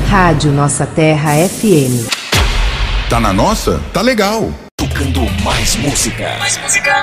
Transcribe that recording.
Rádio Nossa Terra FM. Tá na nossa? Tá legal. Tocando mais música. Mais música.